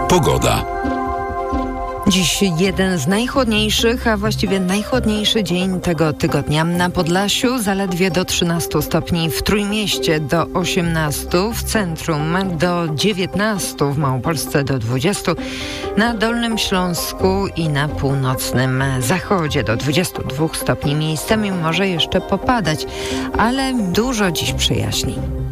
Pogoda. Dziś jeden z najchłodniejszych, a właściwie najchłodniejszy dzień tego tygodnia. Na Podlasiu zaledwie do 13 stopni, w Trójmieście do 18, w centrum do 19, w Małopolsce do 20, na Dolnym Śląsku i na północnym zachodzie do 22 stopni. Miejscami może jeszcze popadać, ale dużo dziś przyjaźni.